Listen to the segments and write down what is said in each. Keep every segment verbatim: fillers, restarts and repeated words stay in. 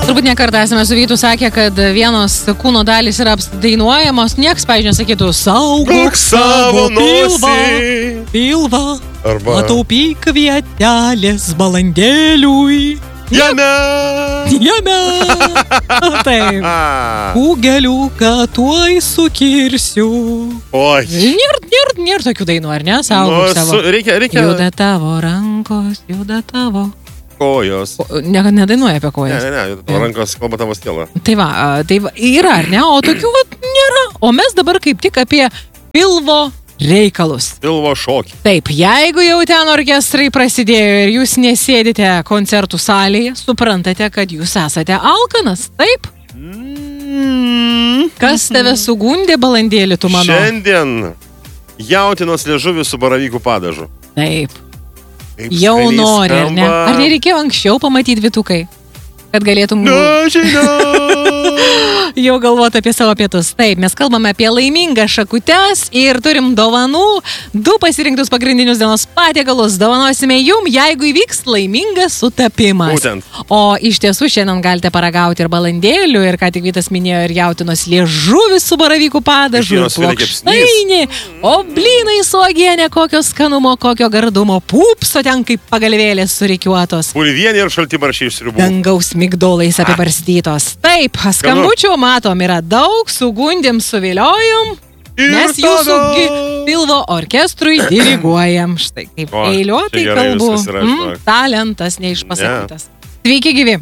Turbūt nekartą esame su Vytu sakę, kad vienos kūno dalys yra dainuojamos, nieks, pavyzdžiui, nesakytų, saugok savo pilvą, pilvą, arba pataupyk vietelės balandėliui. Jame! Jame! Taip. Kūgeliuką tuoj sukirsiu. Oi. Nėr, nėr, nėr tokių dainų, ar ne? Saugok Nu, savo. su- reikia- reikia- Juda tavo rankos, juda tavo. Kojos. Ne, nedainuoja apie Ne, kojas. ne, ne, tavo rankos kalba tavo stielą. Tai va, a, tai va, yra, ar ne? O tokių va, nėra. O mes dabar kaip tik apie pilvo reikalus. Pilvo šokį. Taip, jeigu jau ten orkestrai prasidėjo ir jūs nesėdite koncertų salėje, suprantate, kad jūs esate alkanas, taip? Mm. Kas tave sugundė, balandėlį, tu mano? Šiandien jautinos liežuvis su baravykų padažu. Taip, Kaip jau skaniai nori, ar ne? skamba. Ar nereikėjo anksčiau pamatyti Vytukai? Kad galėtum Nežinau. jau galvoti apie savo pietus. Taip, mes kalbame apie laimingas šakutes ir turim dovanų. Du pasirinktus pagrindinius dienos patiekalus dovanosime jum, jeigu įvyks laimingas sutapimas. Būtent. O iš tiesų šiandien galite paragauti ir balandėlių, ir ką tik Vytas minėjo, ir jautinos liežuvis su baravykų padažu, ir Jautienos filet plokštainį, o blynai su uogiene, kokio skanumo, kokio gardumo, pupso ten kaip pagalvėlės surikiuotos. Bulvienė ir šaltibaršiai iš sriubų. Dangaus migdolais apibarstytos. Taip, skambučių matom yra daug, sugundėm, suviliojom. Ir Mes jūsų tada- gi- pilvo orkestrui diriguojam. Štai kaip O, eiliuotai čia gerai kalbu. viskas yra, Mm, žinok. talentas neišpasakytas. Sveiki, gyvi.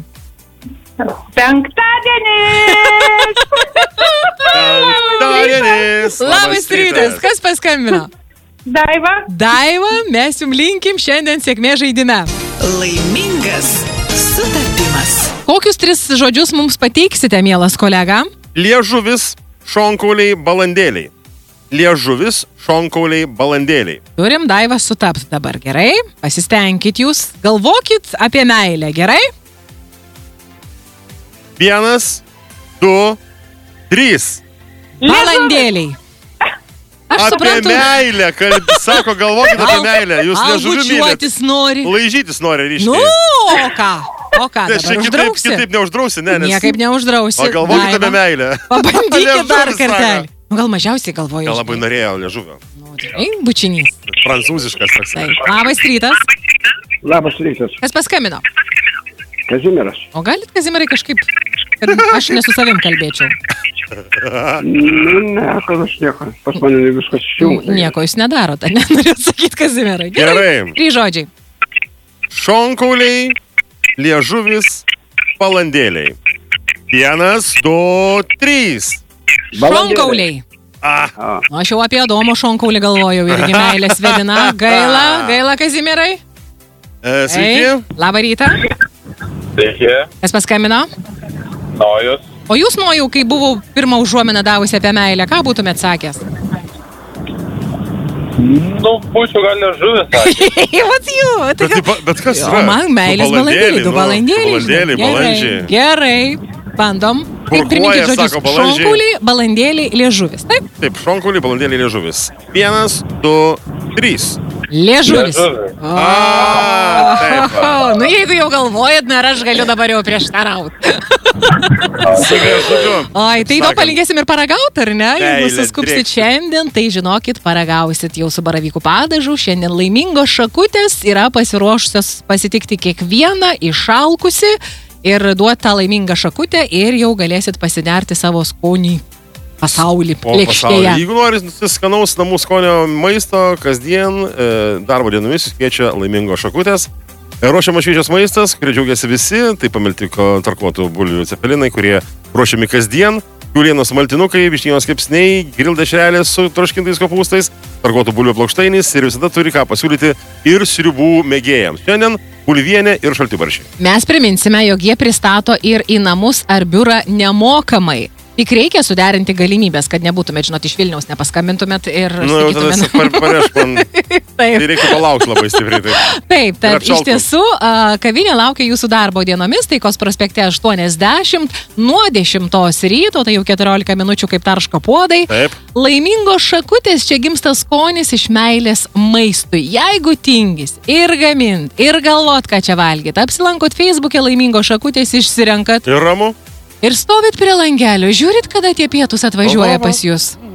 Penktadienis! Penktadienis. Labas rytas. Kas paskambino? Daiva, Daiva, mes jums linkim šiandien sėkmės žaidime. Laimingas sutapimas. Kokius tris žodžius mums pateiksite, mielas kolega? Liežuvis, šonkauliai, balandėliai. Liežuvis, šonkauliai, balandėliai. Turim Daivą sutapti dabar, gerai? Pasistengkit jūs, galvokit apie meilę, gerai? Vienas, du, trys. Balandėliai. Aš Apie suprantu. meilę, kad sako, galvokit apie meilę. Jūs Gal liežuviu mylit. bučiuotis nori. Laižytis nori Nu, ryškiai. o ką? O ką, Nes čia dabar kitaip, uždrausi? kitaip neuždrausi, ne, nes... Niekaip neuždrausi. O galvokit apie Daiva. meilę. Pabandykit dar Liežuvis kartelį. sako. Nu, gal mažiausiai galvoju. Gal labai norėjo liežuvio. Nu, tikrai bučinys. Prancūziškas toks. Taip, labas rytas. Labas rytas, Kas paskambino? Kazimieras. O galit, Kazimierai, kažkaip, kad aš ne su savim kalbėčiau. Nu, ne, kad aš nieko. Pas mane viskas išjungta. Nieko jūs nedarot, ar nenorėjau sakyti, Kazimierai. Gerai. Trys žodžiai. Šonkauliai, liežuvis, balandėliai. Vienas, du, trys. Šonkauliai. Ah, A, Nu, aš jau apie Adomo šonkaulį galvojau irgi meilės vedina. Gaila, gaila, Kazimierai. e, sveiki. Labą rytą. Sveiki, Kas paskambino? Nojus. O jūs, Nojau, kai buvau pirmą užuominą davusi apie meilę, ką būtumėt sakęs? Nu, būčiau gal liežuvis. sakė. Vat jų, tai Bet, gal... tai, bet kas O yra? man meilės Du balandėliai, du nu, balandėliai. Balandėliai, žinai. balandžiai. Gerai, gerai, bandom. Kaip Burkuoja, priminkit žodžius, sako, balandžiai. šonkauliai, balandėliai, liežuvis. Taip, Taip, šonkauliai, balandėliai, liežuvis. Vienas, du, trys. liežuvis. Liežuvis. O, A, taip va. nu jeigu jau galvojat, na, aš galiu dabar jau prieštarauti. Su liežuviu. Oi, tai to Sakant. palinkėsim ir paragauti, ar ne? Jeigu Meilė, suskupsit drėksit. šiandien, tai žinokit, paragausit jau su baravykų padažu. Šiandien laimingos šakutės yra pasiruošusios pasitikti kiekvieną išalkusi ir duoti tą laimingą šakutę ir jau galėsit pasinerti savo skonį pasaulį Po pasaulį. lėkštėje. Jeigu nori skanaus namų skonio maisto, kasdien e, darbo dienomis jūs kviečia laimingos šakutės. E, Ruošiamas šviežias maistas, kurie džiaugiasi visi, tai pamilti ko- tarkuotų bulvių cepelinai, kurie ruošiami kasdien. Kiaulienos maltinukai, vištienos kepsniai, grildešrelės su troškintais kopūstais, tarkuotų bulvių plokštainis ir visada turi ką pasiūlyti ir sriubų mėgėjams. Šiandien bulvienė ir šaltibaršiai. Mes priminsime, jog jie pristato ir į namus ar biurą nemokamai. Tik reikia suderinti galimybės, kad nebūtumėt, žinot, iš Vilniaus nepaskambintumėt ir Nu, jau tada sakytumėt. par, pareš man. Taip. Tai reikia palaukti labai stipriai. Tai. Taip, Ir tad iš apšaltų. tiesų a, kavinė laukia jūsų darbo dienomis, Taikos prospekte aštuoniasdešimt, nuo dešimtos ryto, tai jau keturiolika minučių kaip tarška puodai. Taip. Laimingos šakutės čia gimsta skonis iš meilės maistui. Jeigu tingis ir gamint, ir galvot, ką čia valgyt, apsilankot Facebook'e Laimingos šakutės, išsirenkat Ir ramu. ir stovit prie langelio, žiūrit, kada tie pietus atvažiuoja O, va, va. pas jūs.